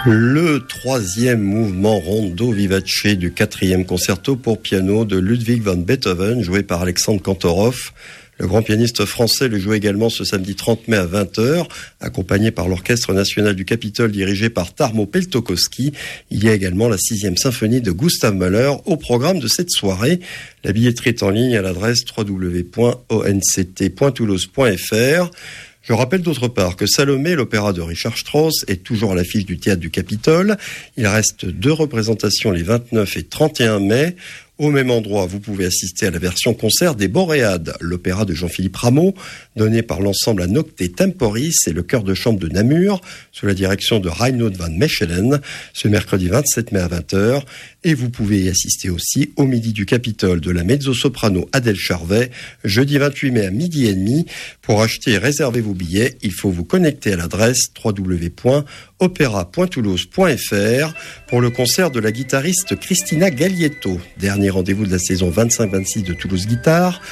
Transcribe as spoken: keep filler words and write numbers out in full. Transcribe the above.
Le troisième mouvement rondo vivace du quatrième concerto pour piano de Ludwig van Beethoven, joué par Alexandre Kantorov. Le grand pianiste français le joue également ce samedi trente mai à vingt heures, accompagné par l'Orchestre national du Capitole dirigé par Tarmo Peltokoski. Il y a également la sixième symphonie de Gustav Mahler au programme de cette soirée. La billetterie est en ligne à l'adresse w w w point o n c t point toulouse point f r. Je rappelle d'autre part que Salomé, l'opéra de Richard Strauss, est toujours à l'affiche du théâtre du Capitole. Il reste deux représentations les vingt-neuf et trente et un mai. Au même endroit, vous pouvez assister à la version concert des Boréades, l'opéra de Jean-Philippe Rameau, donné par l'ensemble à Nocte Temporis et le chœur de chambre de Namur, sous la direction de Reinoud van Mechelen, ce mercredi vingt-sept mai à vingt heures. Et vous pouvez y assister aussi au Midi du Capitole de la mezzo-soprano Adèle Charvet, jeudi vingt-huit mai à midi et demi. Pour acheter et réserver vos billets, il faut vous connecter à l'adresse w w w point opéra point toulouse point f r pour le concert de la guitariste Christina Gaglietto. Dernier rendez-vous de la saison vingt-cinq vingt-six de Toulouse Guitare.